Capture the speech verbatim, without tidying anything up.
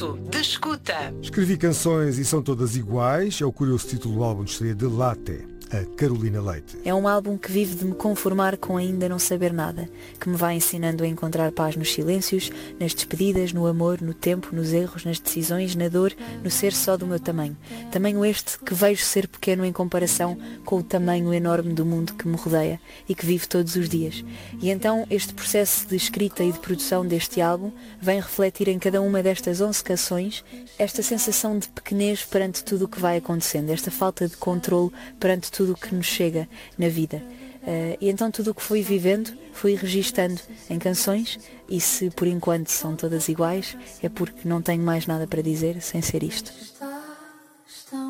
atento, de escuta. Escrevi canções e são todas iguais. É o curioso título do álbum de estreia de Latte, a Carolina Leite. É um álbum que vive de me conformar com ainda não saber nada, que me vai ensinando a encontrar paz nos silêncios, nas despedidas, no amor, no tempo, nos erros, nas decisões, na dor, no ser só do meu tamanho. Tamanho este que vejo ser pequeno em comparação com o tamanho enorme do mundo que me rodeia e que vivo todos os dias. E então este processo de escrita e de produção deste álbum vem refletir em cada uma destas onze canções esta sensação de pequenez perante tudo o que vai acontecendo, esta falta de controle perante tudo tudo o que nos chega na vida. Uh, e então tudo o que fui vivendo, fui registando em canções, e se por enquanto são todas iguais, é porque não tenho mais nada para dizer sem ser isto. Está, está